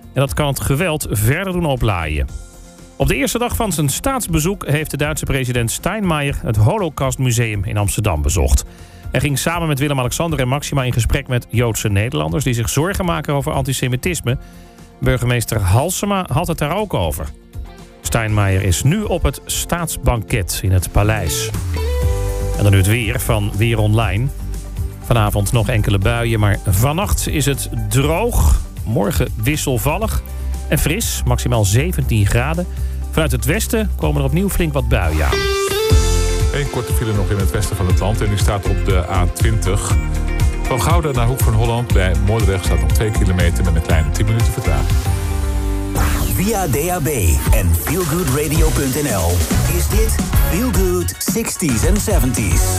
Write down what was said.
En dat kan het geweld verder doen oplaaien. Op de eerste dag van zijn staatsbezoek heeft de Duitse president Steinmeier het Holocaustmuseum in Amsterdam bezocht. Hij ging samen met Willem-Alexander en Maxima in gesprek met Joodse Nederlanders die zich zorgen maken over antisemitisme. Burgemeester Halsema had het daar ook over. Steinmeier is nu op het staatsbanket in het paleis. En dan nu het weer van Weer Online. Vanavond nog enkele buien, maar vannacht is het droog. Morgen wisselvallig en fris, maximaal 17 graden. Vanuit het westen komen er opnieuw flink wat buien aan. Eén korte file nog in het westen van het land en die staat op de A20. Van Gouda naar Hoek van Holland bij Moordrecht staat nog 2 kilometer met een kleine 10 minuten vertraging. Via DAB en feelgoodradio.nl is dit Feel Good 60s en 70s.